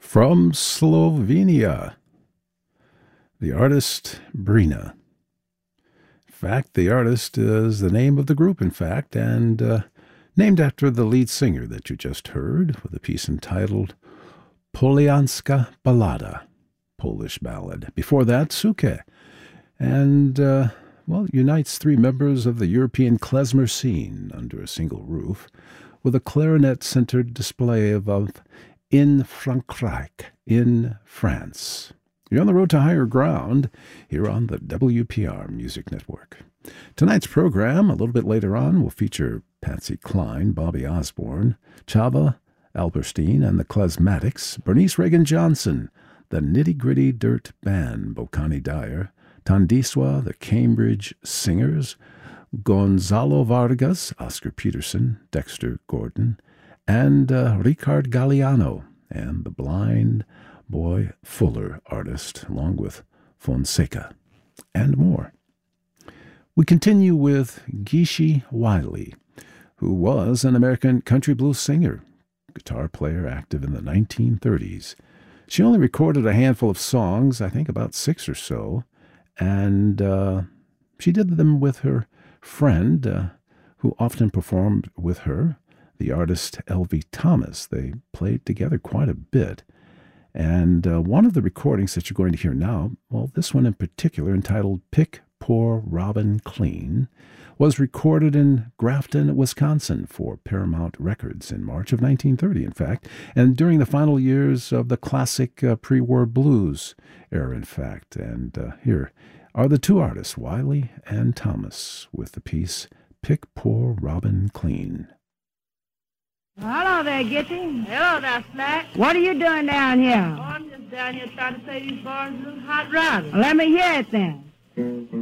From Slovenia, the artist Brina. In fact, the artist is the name of the group, and named after the lead singer that you just heard, with a piece entitled Polianska Ballada, Polish ballad. Before that, Suke, and unites three members of the European klezmer scene under a single roof, with a clarinet-centered display of In Frankreich, in France. You're on the road to higher ground here on the WPR Music Network. Tonight's program, a little bit later on, will feature Patsy Cline, Bobby Osborne, Chava Alberstein and the Klezmatics, Bernice Reagan-Johnson, the Nitty Gritty Dirt Band, Bokani Dyer, Tandiswa, the Cambridge Singers, Gonzalo Vargas, Oscar Peterson, Dexter Gordon, and Ricard Galliano, and the Blind Boy Fuller artist, along with Fonseca, and more. We continue with Gishi Wiley, who was an American country blues singer, guitar player active in the 1930s. She only recorded a handful of songs, I think about 6 or so, and she did them with her friend, who often performed with her, the artist Elvie Thomas. They played together quite a bit. And one of the recordings that you're going to hear now, well, this one in particular, entitled Pick Poor Robin Clean, was recorded in Grafton, Wisconsin for Paramount Records in March of 1930, in fact, and during the final years of the classic pre-war blues era, in fact. And here are the two artists, Wiley and Thomas, with the piece Pick Poor Robin Clean. Hello there, Gitty. Hello there, Slack. What are you doing down here? Oh, I'm just down here trying to play these boys a little hot rowdy. Let me hear it then.